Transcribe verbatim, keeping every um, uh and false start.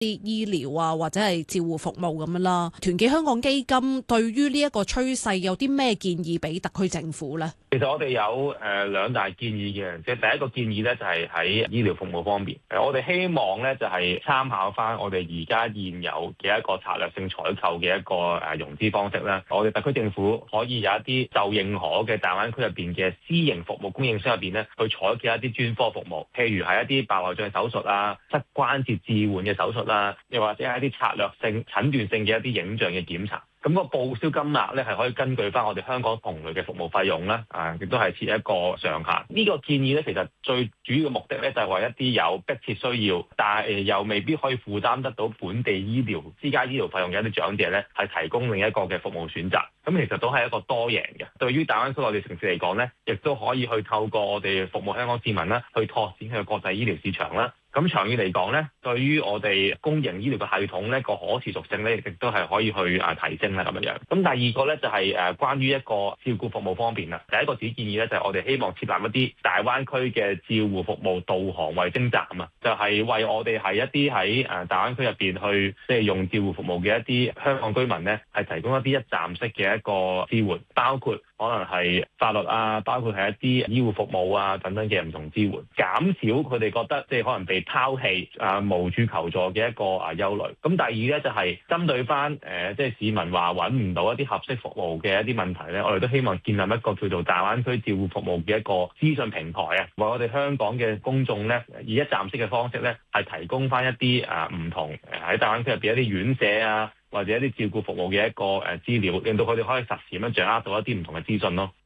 啲醫療啊或者係照護服務咁樣啦。團結香港基金對於呢一個趨勢有啲咩建議俾特區政府呢？ 其實我哋有誒、呃、兩大建議嘅，即係第一個建議咧就係、是、喺醫療服務方面，誒我哋希望咧就係、是、參考翻我哋而家現有嘅一個策略性採購嘅一個誒融資方式啦。我哋特區政府可以有一啲就認可嘅大灣區入邊嘅私營服務供應商入邊咧，去採購一啲專科服務，譬如係一啲白內障手術啊、膝關節置換嘅手術啦，又或者係一啲策略性診斷性嘅一啲影像嘅檢查。咁個報銷金額咧係可以根據翻我哋香港同類嘅服務費用啦，啊，亦都係設一個上限。呢個建議咧，其實最主要嘅目的咧就係為一啲有迫切需要，但係又未必可以負擔得到本地醫療私家醫療費用嘅一啲長者咧，係提供另一個嘅服務選擇。咁其實都係一個多贏嘅。對於大灣區內地城市嚟講咧，亦都可以去透過我哋服務香港市民啦，去拓展佢嘅國際醫療市場啦。咁長遠嚟講咧，對於我哋公營醫療嘅系統咧，個可持續性咧，亦都係可以去啊提升啦咁樣樣。咁第二個咧就係誒關於一個照顧服務方面啦。第一個主建議咧就係我哋希望設立一啲大灣區嘅照護服務導航衛星站啊，就係為我哋係一啲喺誒大灣區入邊去即係用照護服務嘅一啲香港居民咧，係提供一啲一站式嘅一個支援，包括可能係法律啊，包括係一啲醫護服務啊等等嘅唔同支援，減少佢哋覺得即係可能被拋棄啊無處求助嘅一個啊憂慮。咁第二咧就係針對翻誒即係市民話揾唔到一啲合適服務嘅一啲問題咧，我哋都希望建立一個叫做大灣區照護服務嘅一個資訊平台啊，為我哋香港嘅公眾咧以一站式嘅方式咧係提供翻一啲啊唔同誒喺大灣區入邊一啲院舍啊，或者一啲照顧服務嘅一個誒資料，令到佢哋可以實時咁樣掌握到一啲唔同嘅資訊咯。